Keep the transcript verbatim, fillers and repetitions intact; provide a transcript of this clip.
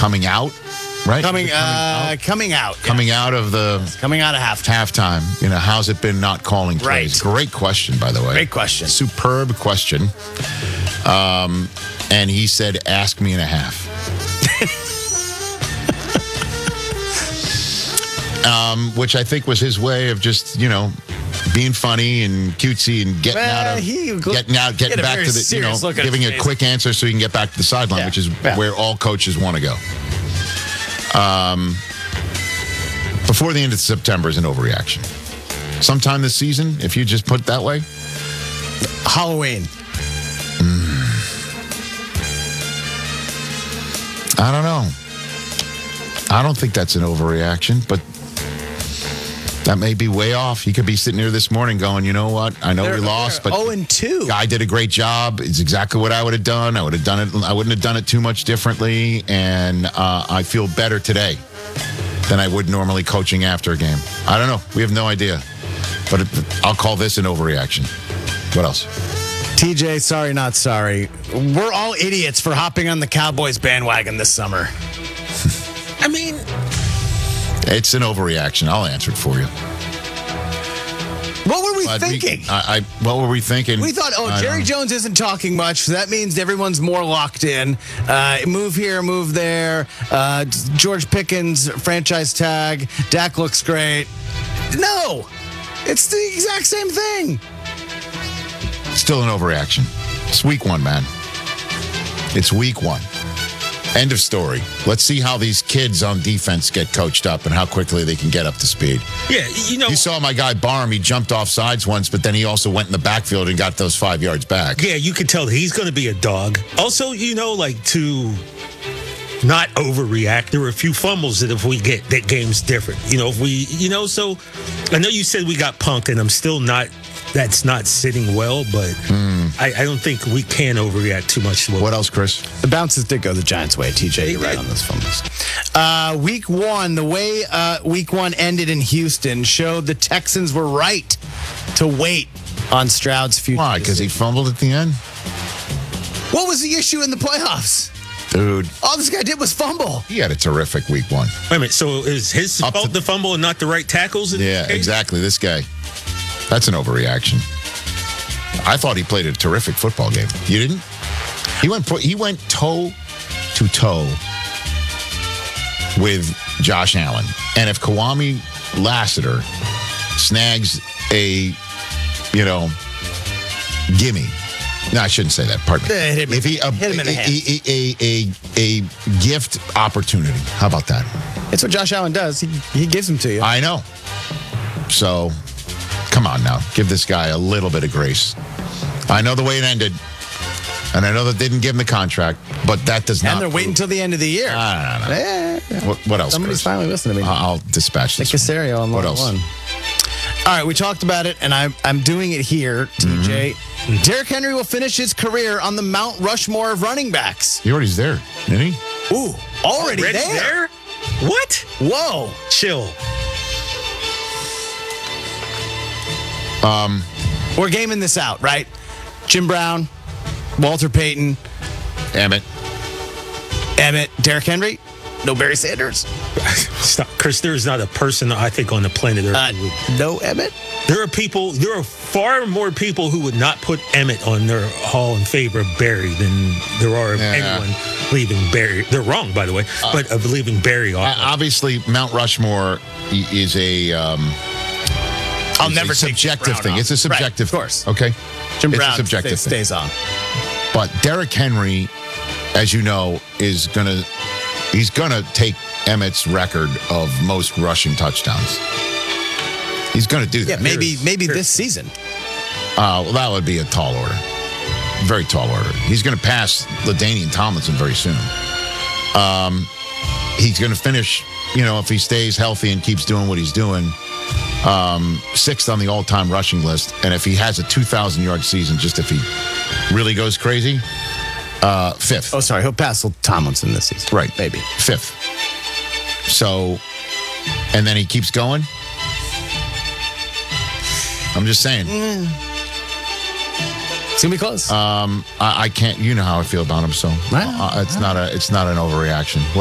coming out, right? Coming, Coming uh, out? coming out. yeah. Coming out of the Coming out of halftime. halftime. You know, how's it been not calling plays? Right. Great question, by the way. Great question. Superb question. Um, and he said, ask me in a half. um, which I think was his way of just, you know, being funny and cutesy and getting Well, out of he- getting out, he getting had a back very to the, you know, serious look on giving his a face. quick answer so he can get back to the sideline, Yeah. which is Yeah. where all coaches want to go. Um, before the end of September is an overreaction. Sometime this season, if you just put it that way, Halloween. I don't know. I don't think that's an overreaction, but that may be way off. He could be sitting here this morning going, you know what? I know They're- we lost, they're but oh and two. guy did a great job. It's exactly what I would have done. I would have done it. I wouldn't have done it too much differently, and uh, I feel better today than I would normally coaching after a game. I don't know. We have no idea, but it, I'll call this an overreaction. What else? T J, sorry, not sorry. We're all idiots for hopping on the Cowboys bandwagon this summer. I mean, It's an overreaction. I'll answer it for you. What were we But we- thinking? I, I, what were we thinking? We thought, oh, I Jerry don't know. Jones isn't talking much, so that means everyone's more locked in. Uh, move here, move there. Uh, George Pickens, franchise tag. Dak looks great. No, it's the exact same thing. Still an overreaction. It's week one, man. It's week one. End of story. Let's see how these kids on defense get coached up and how quickly they can get up to speed. yeah, you know, You saw my guy Barham. He jumped off sides once, but then he also went in the backfield and got those five yards back. yeah, you can tell that he's going to be a dog. Also, you know, like to not overreact. There were a few fumbles that if we get that game's different. You know, if we, you know, so I know you said we got punked, and I'm still not. That's not sitting well, but I, I don't think we can overreact too much. To What else, Chris? The bounces did go the Giants' way. T J, you're They right did. on those fumbles. Uh, week one, the way uh, week one ended in Houston showed the Texans were right to wait on Stroud's future. Why? Because he fumbled at the end? What was the issue in the playoffs? Dude, All this guy did was fumble. he had a terrific week one. Wait a minute. So is his Up fault to- the fumble and not the right tackles? In Yeah, this case? exactly. This guy. That's an overreaction. I thought he played a terrific football game. You didn't? He went pro- he went toe to toe with Josh Allen. And if Kwame Lassiter snags a, you know, gimme. No, I shouldn't say that. Pardon me. Eh, hit him- if he, a, hit him in the a, hand. a, a, a, a gift opportunity. How about that? It's what Josh Allen does. He, he gives them to you. I know. So, come on now. Give this guy a little bit of grace. I know the way it ended, and I know that they didn't give him the contract, but that does not. and they're waiting until the end of the year. I don't know. Eh, What, what else, somebody's Chris? finally listening to me. I- I'll dispatch this. Take Casario on What line else? one. All right, we talked about it, and I'm I'm doing it here, T J. Mm-hmm. Derrick Henry will finish his career on the Mount Rushmore of running backs. He already's there, isn't he? Ooh, already, Already there. there? What? Whoa. Chill. We're gaming this out, right? Jim Brown, Walter Payton, Emmett. Emmett, Derrick Henry, no Barry Sanders. Stop. Chris, there is not a person, I think, on the planet Earth. Uh, who would- no Emmett? there are people, there are far more people who would not put Emmett on their hall in favor of Barry than there are of Yeah. anyone leaving Barry. They're wrong, by the way, but of leaving Barry off. Uh, obviously, Mount Rushmore i- is a. Um, I'll is never a take Jim subjective Brown thing. off. It's a subjective Right, of course. thing. Okay. Jim it's Brown a subjective stays, thing. stays on. But Derrick Henry, as you know, is gonna he's gonna take Emmett's record of most rushing touchdowns. He's gonna do Yeah, that. maybe Sure. maybe Sure. this season. Uh, well, that would be a tall order. Very tall order. He's going to pass LaDainian Tomlinson very soon. Um, he's going to finish, you know, if he stays healthy and keeps doing what he's doing, um, sixth on the all-time rushing list. And if he has a two thousand yard season, just if he really goes crazy, uh, fifth. Oh, sorry, he'll pass Tomlinson this season. Right. Maybe. Fifth. So, and then he keeps going. I'm just saying. It's gonna be close. Um, I, I can't. You know how I feel about him, so I know, uh, it's not a. It's not an overreaction.